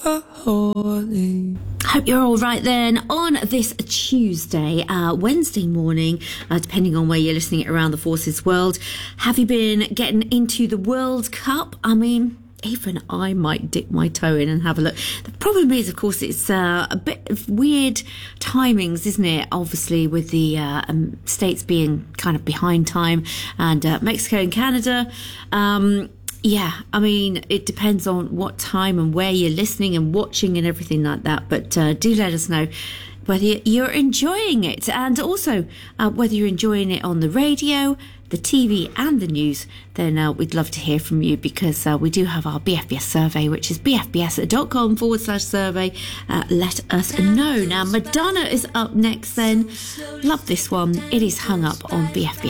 Hope you're all right then on this Tuesday, Wednesday morning, depending on where you're listening around the Forces world. Have you been getting into the World Cup? I mean, even I might dip my toe in and have a look. The problem is, of course, it's a bit of weird timings, isn't it? Obviously, with the States being kind of behind time and Mexico and Canada. Yeah, I mean, it depends on what time and where you're listening and watching and everything like that. But do let us know whether you're enjoying it, and also whether you're enjoying it on the radio, the TV and the news. Then we'd love to hear from you, because we do have our BFBS survey, which is bfbs.com/survey. Let us know. Now, Madonna is up next then. Love this one. It is Hung Up on BFBS.